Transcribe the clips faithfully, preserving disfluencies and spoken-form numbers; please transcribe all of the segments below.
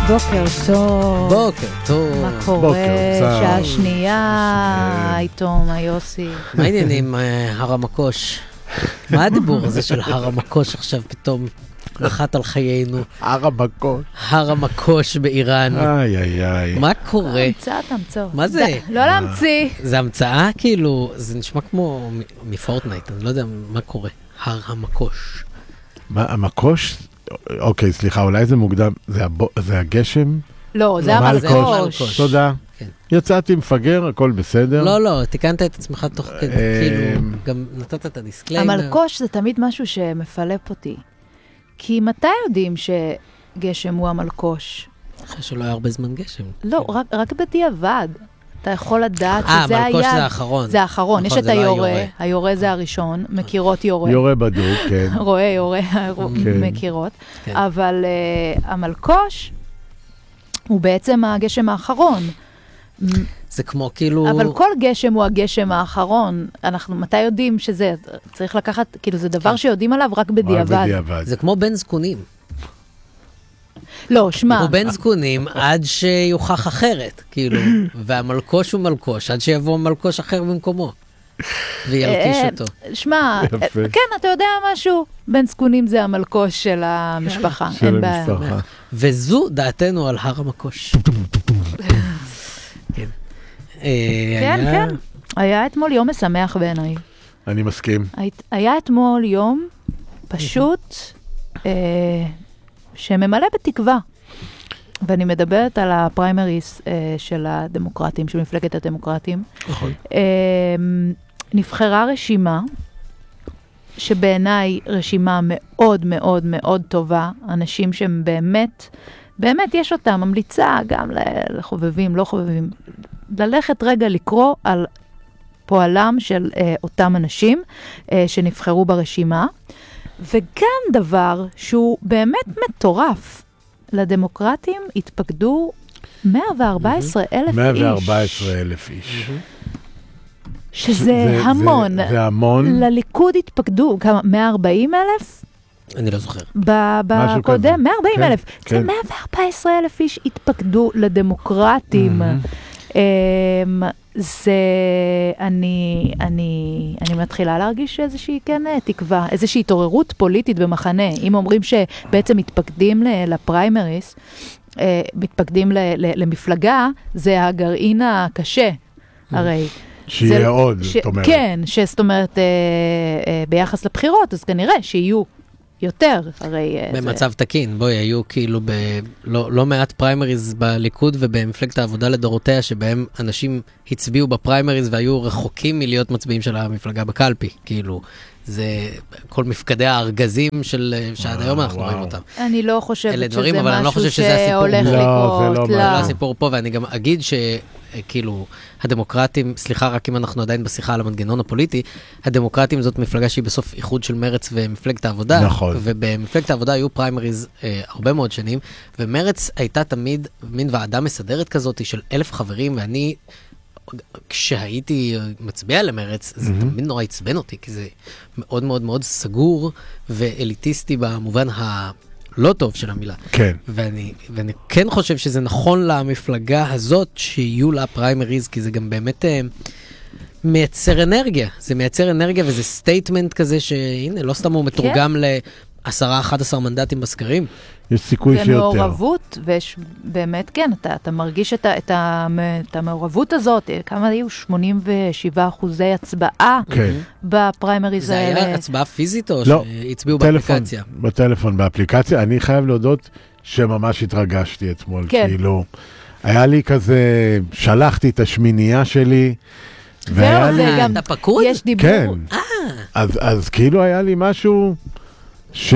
בוקר טוב. בוקר טוב. מה קורה? שעה שנייה, איתום, היוסי. מה העניינים, הר המקוש? מה הדיבור הזה של הר המקוש עכשיו פתאום נחת על חיינו? הר המקוש. הר המקוש באיראן. איי איי איי. מה קורה? המצאה תמצוא. מה זה? לא להמציא. זה המצאה כאילו, זה נשמע כמו מפורטנייט, אני לא יודע מה קורה. הר המקוש. מה, המקוש? אוקיי, סליחה, אולי זה מוקדם. זה, הב... זה הגשם? לא, זה המלקוש. תודה. כן. יצאתי מפגר, הכל בסדר. לא, לא, תיקנת את עצמך תוך כדי, כאילו, גם נתת את הדיסקליימר. המלקוש זה תמיד משהו שמפלפ אותי. כי מתי יודעים שגשם הוא המלקוש? אחרי שלא היה הרבה זמן גשם. לא, רק, רק בדיעבד. אתה יכול לדעת שזה היד. אה, מלקוש זה האחרון. זה האחרון. יש את היורה. היורה זה הראשון. מכירות יורה. יורה בדוק, כן. רואה יורה, מכירות. אבל המלקוש הוא בעצם הגשם האחרון. זה כמו כאילו... אבל כל גשם הוא הגשם האחרון. אנחנו מתי יודעים שזה? צריך לקחת, כאילו זה דבר שיודעים עליו רק בדיעבד. זה כמו בן זקונים. לא, שמה. הוא בן זקונים עד שיוכח אחרת, כאילו, והמלקוש הוא מלקוש, עד שיבוא מלקוש אחר במקומו, וילקיש אותו. שמה, כן, אתה יודע משהו? בן זקונים זה המלקוש של המשפחה. של המשפחה. וזו דעתנו על הר המקוש. כן. כן, כן. היה אתמול יום משמח בעיניי. אני מסכים. היה אתמול יום פשוט... שממלא בתקווה. ואני מדברת על הפריימריס אה, של הדמוקרטים, של מפלגת הדמוקרטים. נכון. אה, נבחרה רשימה, שבעיניי רשימה מאוד מאוד מאוד טובה, אנשים שהם באמת, באמת יש אותם, ממליצה גם לחובבים, לא חובבים, ללכת רגע לקרוא על פועלם של אה, אותם אנשים אה, שנבחרו ברשימה, וגם דבר שהוא באמת מטורף. לדמוקרטים התפקדו מאה וארבע עשרה אלף איש. מאה וארבע עשרה אלף איש. שזה המון. זה המון. לליכוד התפקדו כמה? מאה וארבעים אלף? אני לא זוכר. בקודם, מאה וארבעים אלף. זה מאה וארבע עשרה אלף איש התפקדו לדמוקרטים. זה, אני, אני, אני מתחילה להרגיש איזושהי, כן, תקווה, איזושהי התעוררות פוליטית במחנה. אם אומרים שבעצם מתפקדים לפריימריס, מתפקדים למפלגה, זה הגרעין הקשה, הרי. שיהיה עוד, זאת אומרת. כן, שזאת אומרת, ביחס לבחירות, אז כנראה שיהיו יותר, הרי... במצב זה... תקין, בואי, היו כאילו ב... לא, לא מעט פריימריז בליכוד ובמפלגת העבודה לדורותיה, שבהם אנשים הצביעו בפריימריז והיו רחוקים מלהיות מצביעים של המפלגה בקלפי, כאילו, זה כל מפקדי הארגזים של... שעד היום אנחנו רואים אותם. אני לא חושבת שזה דברים, משהו לא חושב שהולך שזה לקרות. לא, זה לא, לא הסיפור פה, ואני גם אגיד ש... כאילו, הדמוקרטים, סליחה רק אם אנחנו עדיין בשיחה על המנגנון הפוליטי, הדמוקרטים זאת מפלגה שהיא בסוף איחוד של מרץ ומפלגת העבודה. נכון. ובמפלגת העבודה היו פריימריז אה, הרבה מאוד שנים, ומרץ הייתה תמיד מין ועדה מסדרת כזאת של אלף חברים, ואני, כשהייתי מצביע למרץ, זה mm-hmm. תמיד נורא עצבן אותי, כי זה מאוד מאוד מאוד סגור ואליטיסטי במובן ה... לא טוב של המילה. כן. ואני, ואני כן חושב שזה נכון למפלגה הזאת שיהיו לה פריימריז, כי זה גם באמת אה, מייצר אנרגיה. זה מייצר אנרגיה וזה סטייטמנט כזה שהנה, לא סתם הוא מתורגם ל-עשרה, אחד עשר מנדטים בסקרים. יש סיכוי שיותר. ומעורבות, ויש באמת, כן, אתה, אתה מרגיש את, ה, את, ה, את המעורבות הזאת, כמה היו? שמונים ושבעה אחוזי הצבעה כן. בפריימריז האלה. זה היה הצבעה פיזית או לא, שהצביעו טלפון, באפליקציה? בטלפון, באפליקציה. אני חייב להודות שממש התרגשתי אתמול. כן. כאילו, היה לי כזה, שלחתי את השמינייה שלי, והיה לי... לי... גם אתה פקוד? יש דיבור. כן. אז, אז כאילו היה לי משהו... ש,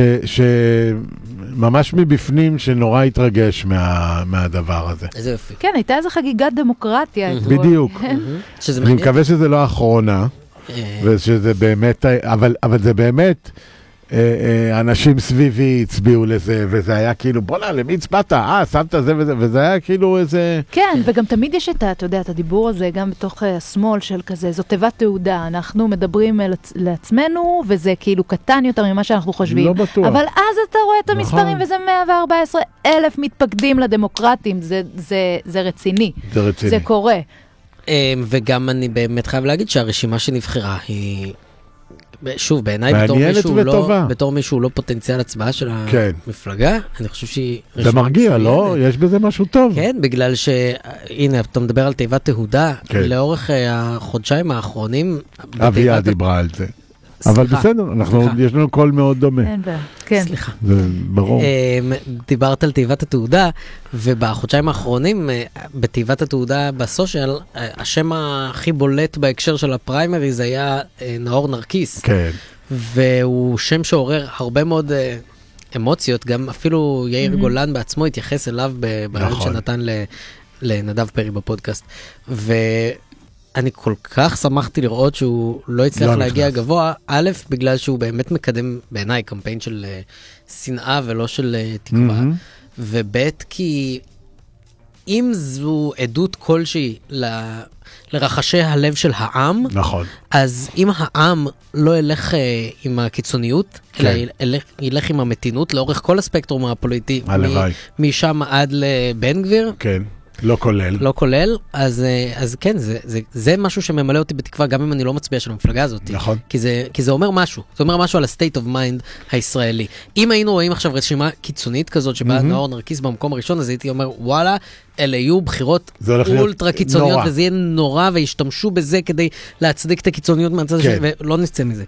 שממש מבפנים שנורא התרגש מה, מהדבר הזה. איזה יופי. כן, הייתה איזו חגיגת דמוקרטיה. בדיוק. שזה אני מקווה שזה לא האחרונה, ושזה באמת, אבל, אבל זה באמת, אנשים סביבי הצביעו לזה, וזה היה כאילו, בוא נה, למי הצבעת? אה, שמת זה וזה, וזה היה כאילו איזה... כן, וגם תמיד יש את, אתה יודע, את הדיבור הזה, גם בתוך השמאל של כזה, זו תיבת תעודה, אנחנו מדברים לעצמנו, וזה כאילו קטן יותר ממה שאנחנו חושבים. לא בטוח. אבל אז אתה רואה את המספרים, וזה מאה וארבע עשרה אלף מתפקדים לדמוקרטים, זה, זה, זה רציני. זה רציני. זה קורה. וגם אני באמת חייב להגיד שהרשימה שנבחרה היא... שוב, בעיניי בתור מישהו, לא, בתור מישהו לא פוטנציאל הצבעה של כן. המפלגה, אני חושב שהיא... זה מרגיע, לא? יש בזה משהו טוב. כן, בגלל ש... הנה, אתה מדבר על תיבת תהודה, כן. לאורך החודשיים האחרונים... אביה דיברה על זה. אבל בסדר, אנחנו, יש לנו קול מאוד דומה. אין בעיה, כן. סליחה. זה ברור. דיברת על תיבת התעודה, ובחודשיים האחרונים, בתיבת התעודה בסושיאל, השם הכי בולט בהקשר של הפריימריז היה נאור נרקיס. כן. והוא שם שעורר הרבה מאוד אמוציות, גם אפילו יאיר גולן בעצמו התייחס אליו ברעיון שנתן לנדב פרי בפודקאסט. ו... אני כל כך שמחתי לראות שהוא לא הצליח להגיע גבוה, א', בגלל שהוא באמת מקדם בעיניי קמפיין של שנאה ולא של תקווה, וב', כי אם זו עדות כלשהי לרחשי הלב של העם, נכון. אז אם העם לא ילך עם הקיצוניות, אלא ילך עם המתינות לאורך כל הספקטרום הפוליטי, משם עד לבן גביר, כן. לא כולל. לא כולל, אז, אז כן, זה, זה, זה משהו שממלא אותי בתקווה, גם אם אני לא מצביע של המפלגה הזאת. נכון. כי זה, כי זה אומר משהו, זה אומר משהו על ה-state of mind הישראלי. אם היינו רואים עכשיו רשימה קיצונית כזאת, שבה נאור נרקיס במקום הראשון, אז הייתי אומר, וואלה, אלה יהיו בחירות אולטרה קיצוניות, וזה יהיה נורא, וישתמשו בזה כדי להצדיק את הקיצוניות מהצד השני, ולא נצא מזה.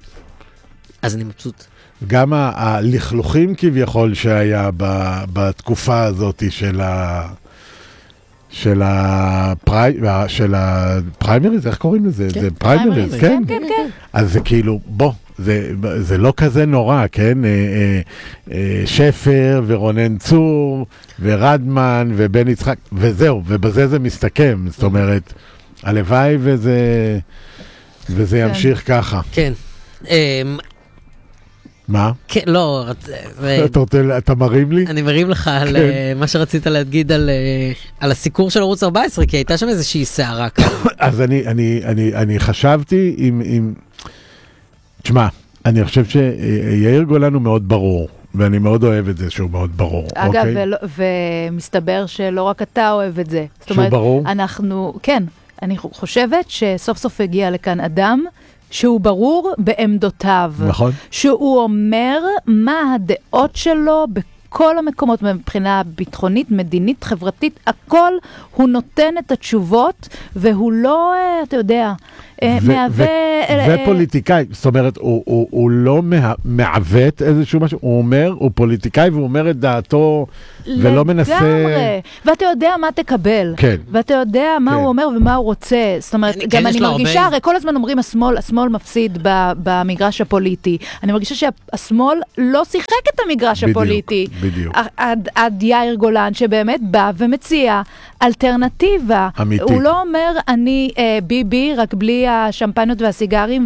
אז אני מבסוט. גם הלכלוכים כביכול שהיה בתקופה הזאת של ה... של הפרי... של הפריימריז, איך קוראים לזה? כן, זה פריימריז, כן? כן, כן, כן. אז זה כאילו, בוא, זה, זה לא כזה נורא, כן? אה, אה, אה, שפר ורונן צור ורדמן ובן יצחק, וזהו, ובזה זה מסתכם. זאת אומרת, הלוואי וזה, וזה כן. ימשיך ככה. כן. מה? כן, לא, אתה מרים לי? אני מרים לך על מה שרצית להגיד על הסיקור של ערוץ ארבע עשרה, כי הייתה שם איזושהי שערה כאן. אז אני חשבתי עם... תשמע, אני חושב שיאיר גולן הוא מאוד ברור, ואני מאוד אוהב את זה שהוא מאוד ברור. אגב, ומסתבר שלא רק אתה אוהב את זה. שהוא ברור? אנחנו, כן, אני חושבת שסוף סוף הגיע לכאן אדם, שהוא ברור בעמדותיו. נכון. שהוא אומר מה הדעות שלו בכל המקומות, מבחינה ביטחונית, מדינית, חברתית, הכל הוא נותן את התשובות, והוא לא, אתה יודע, מהווה... ופוליטיקאי, זאת אומרת, הוא לא מעוות איזשהו משהו, הוא אומר, הוא פוליטיקאי, והוא אומר את דעתו, ולא מנסה... לגמרי, ואתה יודע מה תקבל. כן. ואתה יודע מה הוא אומר ומה הוא רוצה. זאת אומרת, גם אני מרגישה, הרי כל הזמן אומרים, השמאל, השמאל מפסיד במגרש הפוליטי. אני מרגישה שהשמאל לא שיחק את המגרש הפוליטי. בדיוק. עד יאיר גולן, שבאמת בא ומציע אלטרנטיבה. אמיתית. הוא לא אומר, אני ביבי, רק בלי השמפניות והסיגרים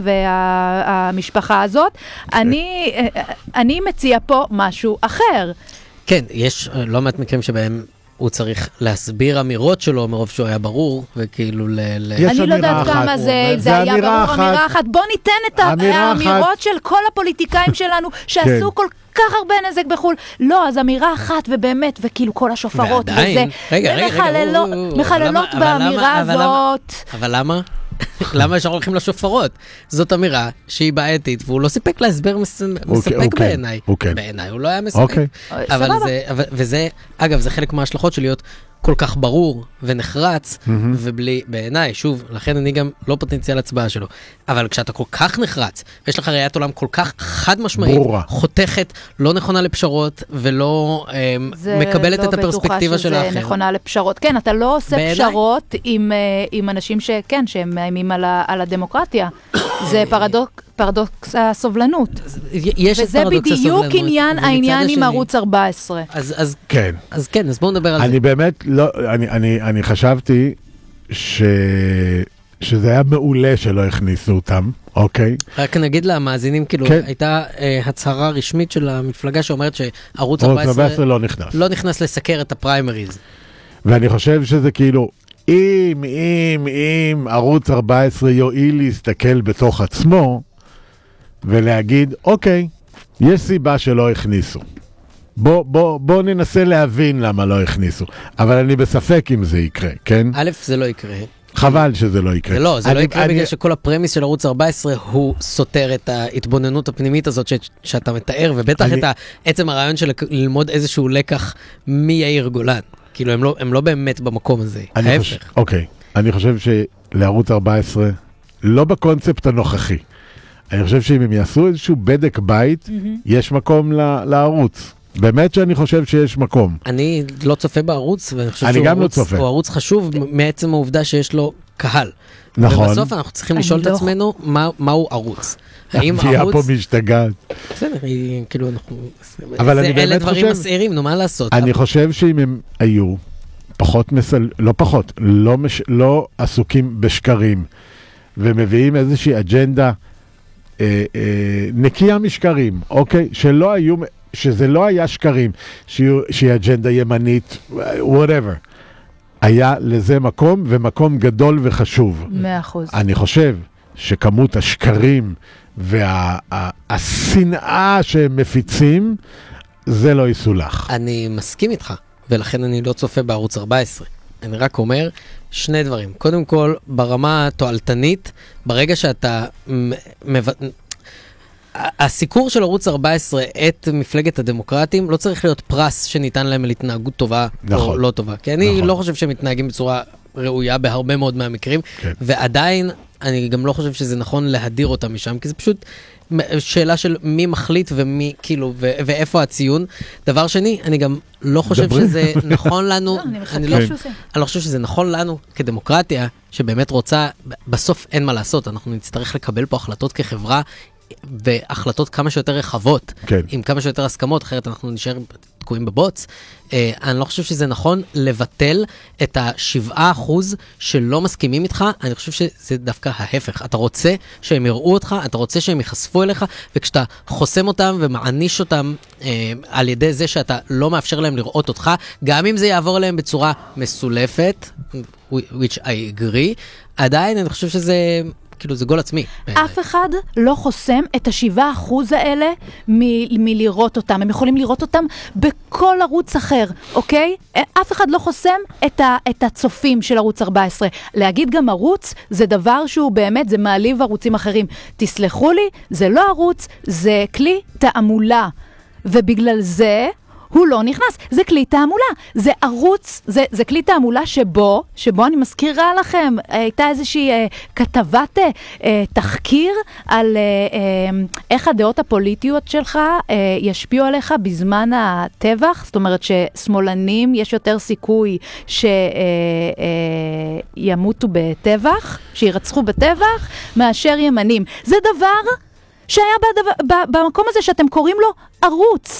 והמשפחה הזאת. אני, אני מציע פה משהו אחר. כן, יש לא מעט מקרים שבהם הוא צריך להסביר אמירות שלו מרוב שהוא היה ברור, וכאילו ל... אני לא יודעת כמה זה, זה היה ברור אמירה אחת. בוא ניתן את האמירות של כל הפוליטיקאים שלנו, שעשו כל כך הרבה נזק בחול. לא, אז אמירה אחת, ובאמת, וכאילו כל השופרות וזה. רגע, רגע, מחללות באמירה הזאת. אבל למה? למה ישר הולכים לשופרות? זאת אמירה שהיא בעייתית, והוא לא סיפק להסבר מספק בעיניי. בעיניי הוא לא היה מספק. אבל זה, וזה, אגב, זה חלק מההשלכות של להיות כל כך ברור ונחרץ, ובלי, בעיניי, שוב, לכן אני גם לא פוטנציאל הצבעה שלו. אבל כשאתה כל כך נחרץ, ויש לך ראיית עולם כל כך חד משמעית, חותכת, לא נכונה לפשרות, ולא מקבלת את הפרספקטיבה של האחר. זה לא בטוחה שזה נכונה לפשרות. כן, אתה לא עושה פשרות עם אנשים שכן, שהם מאיימים על הדמוקרטיה. זה פרדוקס הסובלנות. וזה בדיוק עניין העניין עם ערוץ ארבע עשרה. אז כן. אז כן, אז בואו נדבר על זה. אני באמת לא, אני, אני, אני חשבתי ש, שזה היה מעולה שלא הכניסו אותם, אוקיי? רק נגיד למאזינים, כאילו, כן. הייתה אה, הצהרה רשמית של המפלגה שאומרת שערוץ ערוץ ארבע עשרה ארבע עשרה לא נכנס. לא נכנס לסקר את הפריימריז. ואני חושב שזה כאילו, אם, אם, אם ערוץ ארבע עשרה יועיל להסתכל בתוך עצמו, ולהגיד, אוקיי, יש סיבה שלא הכניסו. בוא, בוא, בוא ננסה להבין למה לא הכניסו. אבל אני בספק אם זה יקרה, כן? א', זה לא יקרה. חבל שזה לא יקרה. זה לא, זה אני, לא יקרה אני, בגלל שכל הפרמיס של ערוץ ארבע עשרה הוא סותר את ההתבוננות הפנימית הזאת ש, שאתה מתאר, ובטח אני, את עצם הרעיון של ללמוד איזשהו לקח מיאיר גולן. כאילו, הם לא, הם לא באמת במקום הזה. ההפך. חושב, אוקיי, אני חושב שלערוץ ארבע עשרה, לא בקונספט הנוכחי, אני חושב שאם הם יעשו איזשהו בדק בית, mm-hmm. יש מקום ל, לערוץ. באמת שאני חושב שיש מקום. אני לא צופה בערוץ, ואני חושב אני שהוא גם ערוץ, לא צופה. הוא ערוץ חשוב מעצם העובדה שיש לו קהל. נכון. ובסוף אנחנו צריכים לשאול את לא... עצמנו מה, מהו ערוץ. האם הפיה ערוץ... פה משתגעת. בסדר, היא, כאילו אנחנו... אבל זה, אני באמת אלה דברים חושב... מסעירים, נו, מה לעשות? אני אבל... חושב שאם הם היו פחות מסל... לא פחות, לא, מש... לא עסוקים בשקרים, ומביאים איזושהי אג'נדה אה, אה, נקייה משקרים, אוקיי? שלא היו... שזה לא היה שקרים, שהיא אג'נדה ימנית, whatever. היה לזה מקום, ומקום גדול וחשוב. מאה אחוז. אני חושב שכמות השקרים והשנאה שהם מפיצים, זה לא יסולח. אני מסכים איתך, ולכן אני לא צופה בערוץ ארבע עשרה. אני רק אומר שני דברים. קודם כל, ברמה התועלתנית, ברגע שאתה... מב... הסיקור של ערוץ ארבע עשרה את מפלגת הדמוקרטים לא צריך להיות פרס שניתן להם על התנהגות טובה נכון. או לא טובה. כי אני נכון. לא חושב שהם מתנהגים בצורה ראויה בהרבה מאוד מהמקרים, כן. ועדיין אני גם לא חושב שזה נכון להדיר אותם משם, כי זה פשוט שאלה של מי מחליט ומי, כאילו, ו- ואיפה הציון. דבר שני, אני גם לא חושב דברי. שזה נכון לנו, אני לא, אני לא חושב שזה נכון לנו כדמוקרטיה, שבאמת רוצה, בסוף אין מה לעשות, אנחנו נצטרך לקבל פה החלטות כחברה, והחלטות כמה שיותר רחבות, כן. עם כמה שיותר הסכמות, אחרת אנחנו נשאר תקועים בבוץ. אה, אני לא חושב שזה נכון לבטל את השבעה אחוז שלא מסכימים איתך, אני חושב שזה דווקא ההפך. אתה רוצה שהם יראו אותך, אתה רוצה שהם יחשפו אליך, וכשאתה חוסם אותם ומעניש אותם אה, על ידי זה שאתה לא מאפשר להם לראות אותך, גם אם זה יעבור אליהם בצורה מסולפת, which I agree, עדיין אני חושב שזה... כאילו זה גול עצמי. אף אחד לא חוסם את השבעה אחוז האלה מ- מלראות אותם. הם יכולים לראות אותם בכל ערוץ אחר, אוקיי? אף אחד לא חוסם את, ה- את הצופים של ערוץ ארבע עשרה. להגיד גם ערוץ זה דבר שהוא באמת, זה מעליב ערוצים אחרים. תסלחו לי, זה לא ערוץ, זה כלי תעמולה. ובגלל זה... הוא לא נכנס, זה כלי תעמולה, זה ערוץ, זה, זה כלי תעמולה שבו, שבו אני מזכירה לכם, הייתה איזושהי אה, כתבת אה, תחקיר על אה, אה, איך הדעות הפוליטיות שלך אה, ישפיעו עליך בזמן הטבח, זאת אומרת ששמאלנים יש יותר סיכוי שימותו אה, אה, בטבח, שירצחו בטבח, מאשר ימנים. זה דבר שהיה בדבר, במקום הזה שאתם קוראים לו ערוץ.